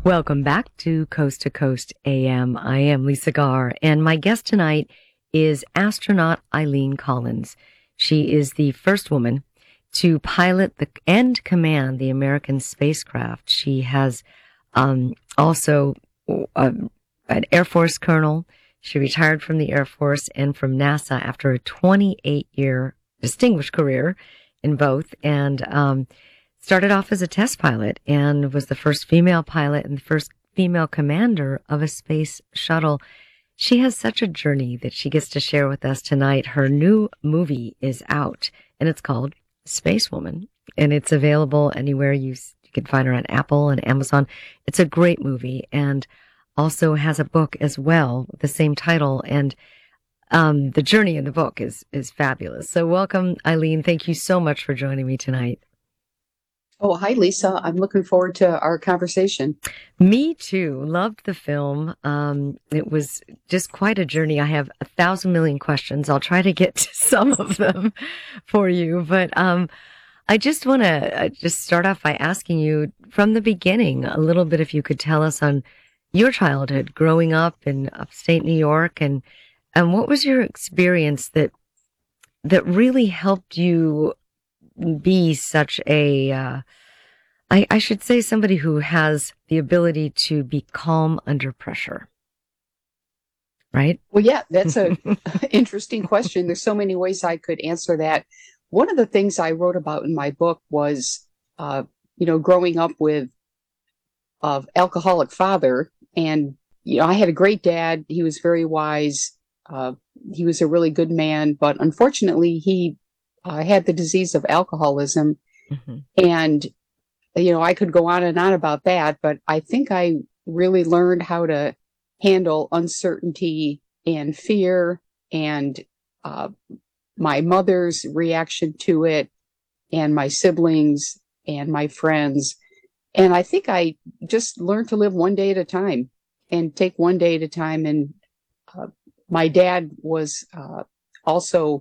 Welcome back to Coast AM. I am Lisa Garr, and my guest tonight is astronaut Eileen Collins. She is the first woman to pilot and command the American spacecraft. She has also an Air Force colonel. She retired from the Air Force and from NASA after a 28-year distinguished career in both, and started off as a test pilot and was the first female pilot and the first female commander of a space shuttle. She has such a journey that she gets to share with us tonight. Her new movie is out, and it's called Space Woman, and it's available anywhere you can find her on Apple and Amazon. It's a great movie, and also has a book as well with the same title, and the journey in the book is fabulous. So welcome, Eileen. Thank you so much for joining me tonight. Oh, hi, Lisa. I'm looking forward to our conversation. Me too. Loved the film. It was just quite a journey. I have 1,000 million questions. I'll try to get to some of them for you. But I just want to just start off by asking you from the beginning a little bit, if you could tell us on your childhood growing up in upstate New York, and what was your experience that really helped you be such a, I should say, somebody who has the ability to be calm under pressure, right? Well, yeah, that's an interesting question. There's so many ways I could answer that. One of the things I wrote about in my book was, growing up with an alcoholic father. And, I had a great dad. He was very wise. He was a really good man, but unfortunately he had the disease of alcoholism. Mm-hmm. And, I could go on and on about that, but I think I really learned how to handle uncertainty and fear and my mother's reaction to it and my siblings and my friends. And I think I just learned to live one day at a time and take one day at a time. And my dad was also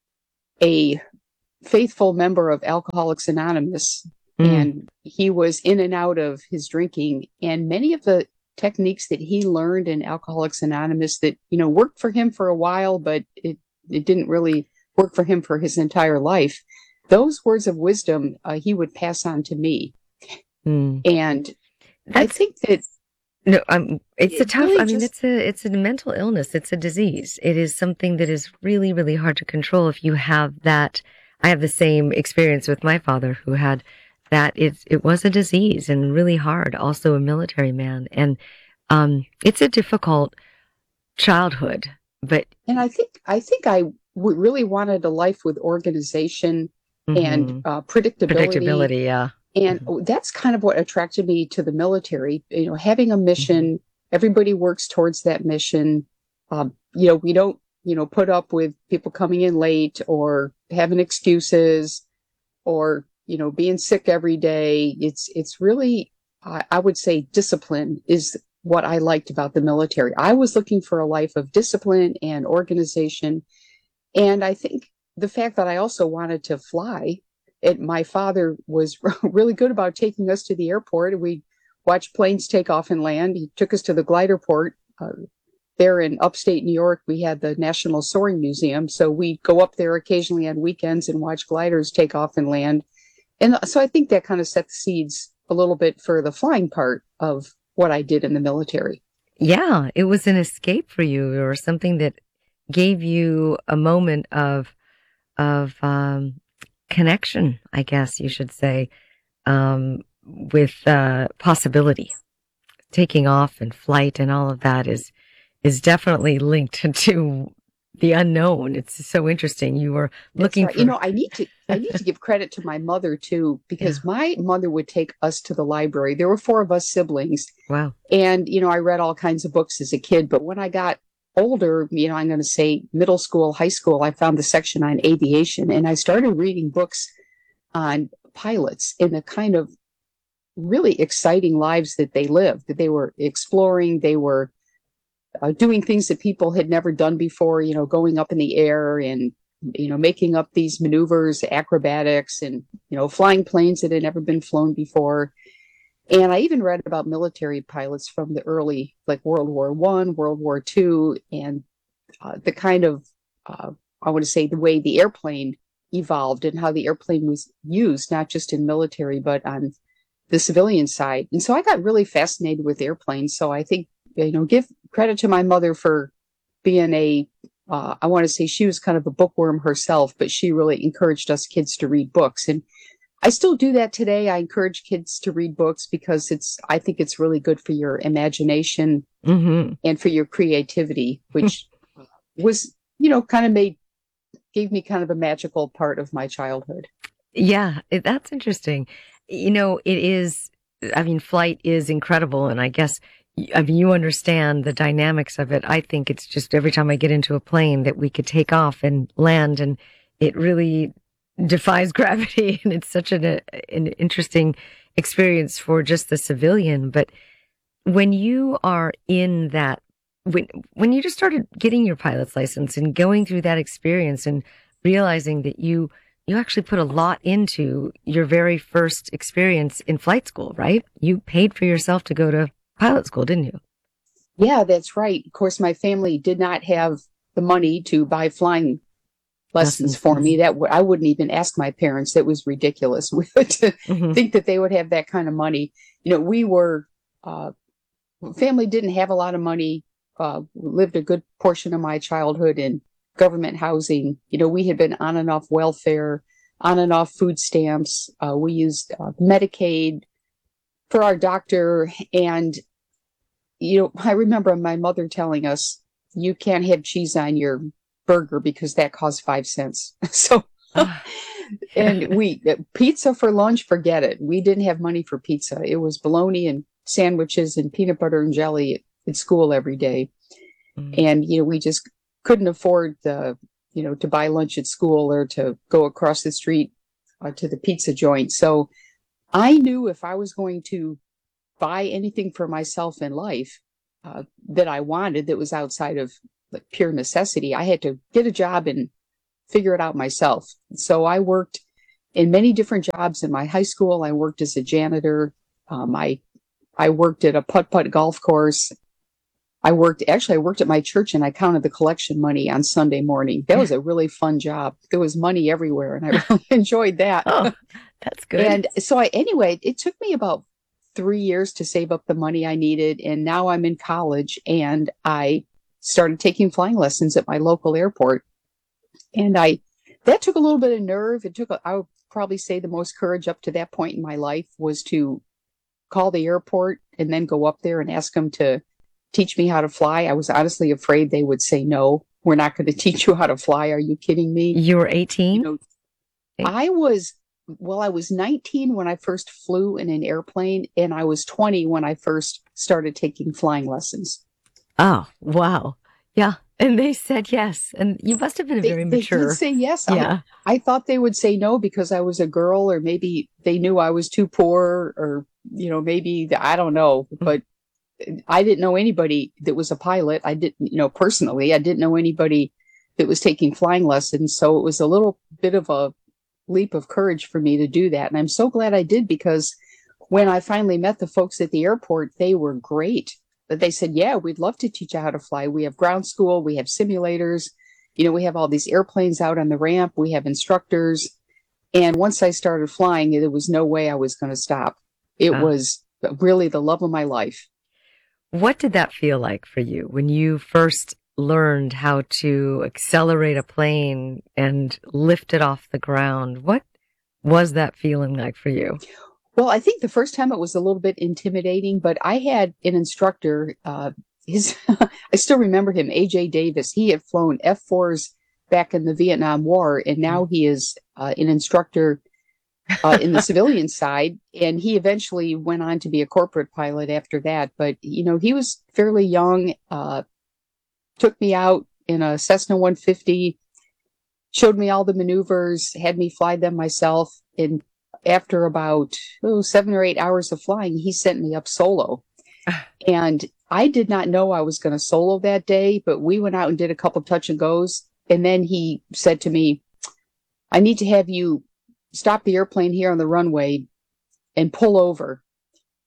a faithful member of Alcoholics Anonymous, and he was in and out of his drinking. And many of the techniques that he learned in Alcoholics Anonymous that, worked for him for a while, but it didn't really work for him for his entire life. Those words of wisdom he would pass on to me. And I think that it's a tough, really it's a mental illness. It's a disease. It is something that is really, really hard to control if you have that. I have the same experience with my father who had that. It was a disease and really hard, also a military man. And, it's a difficult childhood, and I think I really wanted a life with organization and predictability. Yeah. And that's kind of what attracted me to the military, having a mission. Everybody works towards that mission. We don't, put up with people coming in late or having excuses or, being sick every day. It's really, I would say discipline is what I liked about the military. I was looking for a life of discipline and organization. And I think the fact that I also wanted to fly, my father was really good about taking us to the airport. We watched planes take off and land. He took us to the glider port. There in upstate New York, we had the National Soaring Museum. So we go up there occasionally on weekends and watch gliders take off and land. And so I think that kind of set the seeds a little bit for the flying part of what I did in the military. Yeah, it was an escape for you, or something that gave you a moment of connection, I guess you should say, with possibility. Taking off and flight and all of that is definitely linked to the unknown. It's so interesting. You were looking for, I need to give credit to my mother too, because my mother would take us to the library. There were 4 of us siblings. Wow. And, I read all kinds of books as a kid, but when I got older, I'm going to say middle school, high school, I found the section on aviation, and I started reading books on pilots and the kind of really exciting lives that they lived, that they were exploring. They were doing things that people had never done before, going up in the air and, making up these maneuvers, acrobatics, and, flying planes that had never been flown before. And I even read about military pilots from the early, like World War One, World War Two, and the kind of, I want to say, the way the airplane evolved and how the airplane was used, not just in military, but on the civilian side. And so I got really fascinated with airplanes. So I think, give credit to my mother for being I want to say she was kind of a bookworm herself, but she really encouraged us kids to read books. And I still do that today. I encourage kids to read books because I think it's really good for your imagination and for your creativity, which was, kind of gave me kind of a magical part of my childhood. Yeah, that's interesting. It is, I mean, flight is incredible. And I guess, I mean, you understand the dynamics of it. I think it's just every time I get into a plane that we could take off and land, and it really defies gravity. And it's such an interesting experience for just the civilian. But when you are in that, when you just started getting your pilot's license and going through that experience and realizing that you actually put a lot into your very first experience in flight school, right? You paid for yourself to go to pilot school, didn't you? Yeah, that's right. Of course, my family did not have the money to buy flying lessons for me. That I wouldn't even ask my parents. That was ridiculous to think that they would have that kind of money. We were family didn't have a lot of money. Lived a good portion of my childhood in government housing. We had been on and off welfare, on and off food stamps. We used Medicaid for our doctor. And, I remember my mother telling us, you can't have cheese on your burger because that costs 5 cents. So, and pizza for lunch, forget it. We didn't have money for pizza. It was bologna and sandwiches and peanut butter and jelly at school every day. And, we just couldn't afford to buy lunch at school or to go across the street to the pizza joint. So I knew if I was going to buy anything for myself in life that I wanted that was outside of like pure necessity, I had to get a job and figure it out myself. So I worked in many different jobs in my high school. I worked as a janitor. I worked at a putt-putt golf course. I worked at my church and I counted the collection money on Sunday morning. That was a really fun job. There was money everywhere and I really enjoyed that. Oh, that's good. And so anyway, it took me about 3 years to save up the money I needed. And now I'm in college and I started taking flying lessons at my local airport. And that took a little bit of nerve. I would probably say the most courage up to that point in my life was to call the airport and then go up there and ask them to teach me how to fly. I was honestly afraid they would say, no, we're not going to teach you how to fly. Are you kidding me? You were 18? I was 19 when I first flew in an airplane, and I was 20 when I first started taking flying lessons. Oh, wow. Yeah. And they said yes. And you must have been very mature. They did say yes. Yeah. I thought they would say no because I was a girl, or maybe they knew I was too poor, or, maybe, I don't know. But I didn't know anybody that was a pilot. I didn't, personally, I didn't know anybody that was taking flying lessons. So it was a little bit of a leap of courage for me to do that. And I'm so glad I did, because when I finally met the folks at the airport, they were great. But they said, yeah, we'd love to teach you how to fly. We have ground school. We have simulators. We have all these airplanes out on the ramp. We have instructors. And once I started flying, there was no way I was going to stop. It was really the love of my life. What did that feel like for you when you first learned how to accelerate a plane and lift it off the ground? What was that feeling like for you? Well, I think the first time it was a little bit intimidating, but I had an instructor, I still remember him, A.J. Davis. He had flown F-4s back in the Vietnam War, and now he is an instructor in the civilian side. And he eventually went on to be a corporate pilot after that. But, he was fairly young, took me out in a Cessna 150, showed me all the maneuvers, had me fly them myself. And after about 7 or 8 hours of flying, he sent me up solo. And I did not know I was going to solo that day, but we went out and did a couple touch and goes. And then he said to me, I need to have you stop the airplane here on the runway and pull over.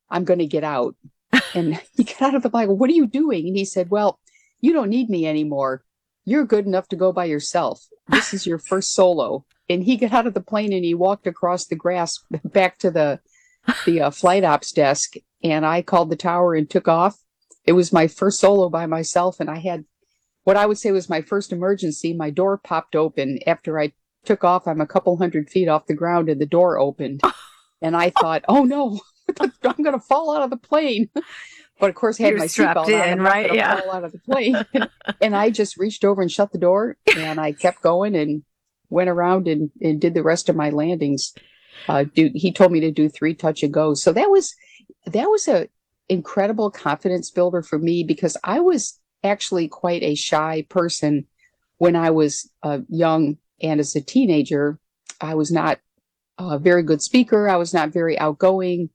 I'm going to get out. And he got out of the plane. What are you doing? And he said, well, you don't need me anymore. You're good enough to go by yourself. This is your first solo. And he got out of the plane and he walked across the grass back to the flight ops desk. And I called the tower and took off. It was my first solo by myself. And I had what I would say was my first emergency. My door popped open after I took off. I'm a couple 100 feet off the ground and the door opened. And I thought, oh no, I'm going to fall out of the plane. But of course, I had my seatbelt on. I'm not going to fall out of the plane. And I just reached over and shut the door, and I kept going and went around and did the rest of my landings. He told me to do 3 touch and go. So that was a incredible confidence builder for me, because I was actually quite a shy person when I was young, and as a teenager, I was not a very good speaker. I was not very outgoing.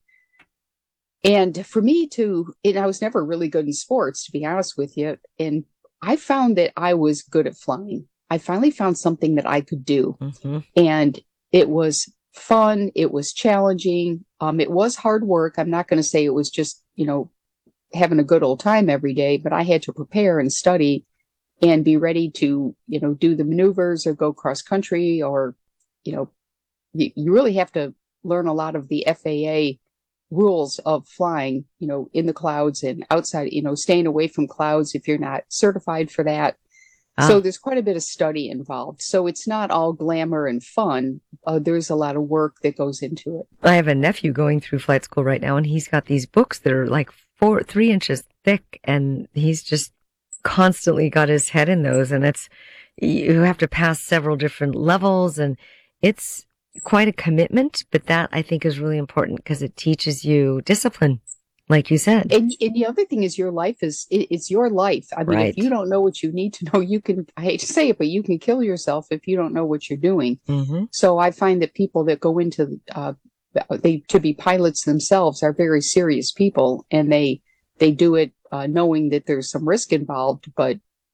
And for me I was never really good in sports, to be honest with you. And I found that I was good at flying. I finally found something that I could do. Mm-hmm. And it was fun. It was challenging. It was hard work. I'm not going to say it was just, having a good old time every day, but I had to prepare and study and be ready to, do the maneuvers or go cross country, or, you really have to learn a lot of the FAA rules of flying, in the clouds and outside, staying away from clouds if you're not certified for that. So there's quite a bit of study involved. So it's not all glamour and fun. There's a lot of work that goes into it. I have a nephew going through flight school right now, and he's got these books that are like 3 inches thick, and he's just constantly got his head in those. And you have to pass several different levels, and it's quite a commitment, but that I think is really important because it teaches you discipline, like you said. And the other thing is it's your life. I mean, right. If you don't know what you need to know, I hate to say it, but you can kill yourself if you don't know what you're doing. Mm-hmm. So I find that people that go into, to be pilots themselves are very serious people, and they do it, knowing that there's some risk involved, but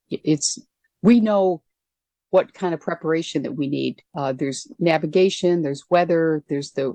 we know what kind of preparation that we need. There's navigation, there's weather, there's the